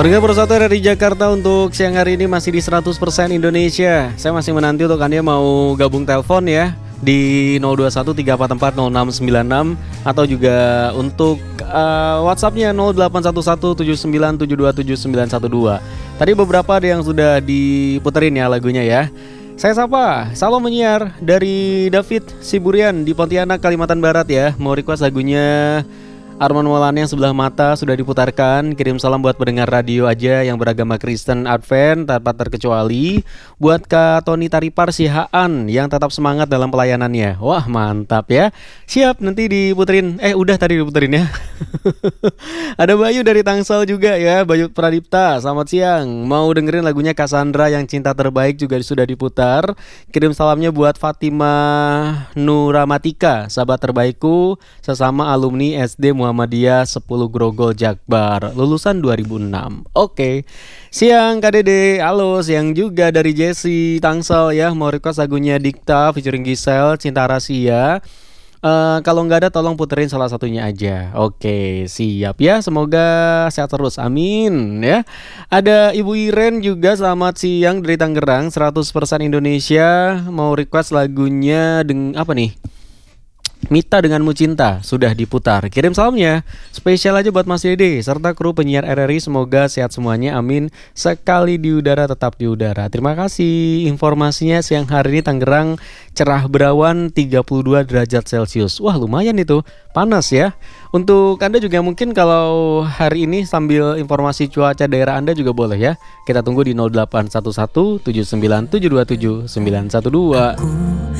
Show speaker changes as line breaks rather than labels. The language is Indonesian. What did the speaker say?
Warga Persatu dari Jakarta untuk siang hari ini masih di 100% Indonesia. Saya masih menanti untuk Anda mau gabung telepon ya di 021 344 0696 atau juga untuk WhatsApp-nya 0811 79727912. Tadi beberapa ada yang sudah diputerin ya lagunya ya. Saya sapa, salam menyiar dari David Siburian di Pontianak, Kalimantan Barat ya. Mau request lagunya Arman Maulana yang Sebelah Mata sudah diputarkan. Kirim salam buat pendengar radio aja yang beragama Kristen Advent tanpa terkecuali. Buat Kak Tony Taripar Sihaan yang tetap semangat dalam pelayanannya. Wah mantap ya. Siap nanti diputerin. Udah tadi diputerin ya. Ada Bayu dari Tangsel juga ya. Bayu Pradipta, selamat siang. Mau dengerin lagunya Cassandra yang Cinta Terbaik juga sudah diputar. Kirim salamnya buat Fatimah Nuramatika, sahabat terbaikku, sesama alumni SD Muhammadiyah 10 Grogol Jakbar, lulusan 2006. Oke. Siang Kak Dede, halo. Siang juga dari Jesse Tangsel ya. Mau request lagunya Dikta featuring Gisel, Cinta Rahasia. Kalau nggak ada tolong puterin salah satunya aja. Oke, siap ya. Semoga sehat terus, amin ya. Ada Ibu Iren juga, selamat siang dari Tangerang, 100% Indonesia. Mau request lagunya apa nih? Mita Denganmu Cinta sudah diputar. Kirim salamnya spesial aja buat Mas Dede serta kru penyiar RRI. Semoga sehat semuanya, amin. Sekali di udara tetap di udara. Terima kasih informasinya. Siang hari ini Tangerang cerah berawan 32 derajat Celcius. Wah lumayan itu, panas ya. Untuk Anda juga mungkin kalau hari ini sambil informasi cuaca daerah Anda juga boleh ya. Kita tunggu di 0811 79 727 912.